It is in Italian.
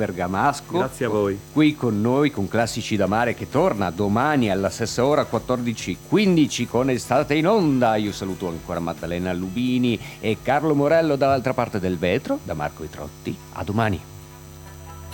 Bergamasco. Grazie a voi. Qui con noi, con Classici da Mare, che torna domani alla stessa ora, 14:15, con Estate in Onda. Io saluto ancora Maddalena Lubini e Carlo Morello dall'altra parte del vetro, da Marco Itrotti. A domani.